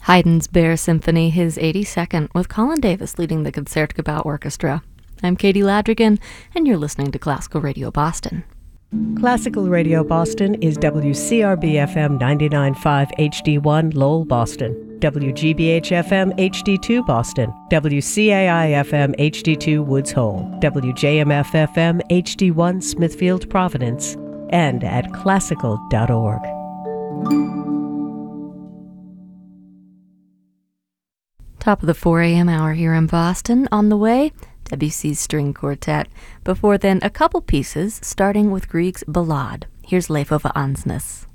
Haydn's Bear Symphony, his 82nd, with Colin Davis leading the Concertgebouw Orchestra. I'm Katie Ladrigan, and you're listening to Classical Radio Boston. Classical Radio Boston is WCRB-FM 99.5 HD1 Lowell, Boston, WGBH-FM HD2 Boston, WCAI-FM HD2 Woods Hole, WJMF-FM HD1 Smithfield, Providence, and at classical.org. Top of the 4 a.m. hour here in Boston. On the way, Debussy's String Quartet. Before then, a couple pieces, starting with Grieg's Ballade. Here's Leif ove Ansnes.